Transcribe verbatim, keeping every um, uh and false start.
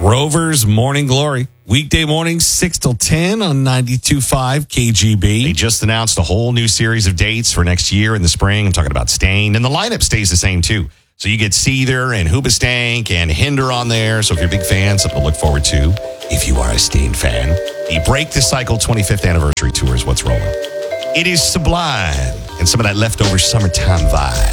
Rover's Morning Glory. Weekday mornings, six till ten on ninety-two point five K G B. They just announced a whole new series of dates for next year in the spring. I'm talking about Stained. And the lineup stays the same, too. So you get Seether and Hoobastank and Hinder on there. So if you're a big fan, something to look forward to. If you are a Stained fan, the Break the Cycle twenty-fifth Anniversary Tour is what's rolling. It is sublime and some of that leftover summertime vibe.